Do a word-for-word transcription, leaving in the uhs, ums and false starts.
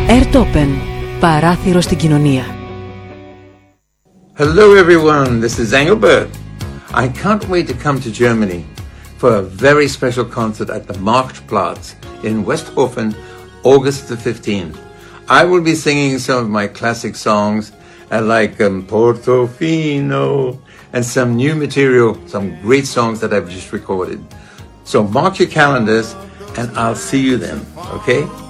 Airtopen, παράθυρο στην κοινωνία. Hello everyone, this is Engelbert. I can't wait to come to Germany for a very special concert at the Marktplatz in Westhofen, August the fifteenth. I will be singing some of my classic songs uh, like um, Portofino and some new material, some great songs that I've just recorded. So mark your calendars and I'll see you then, okay?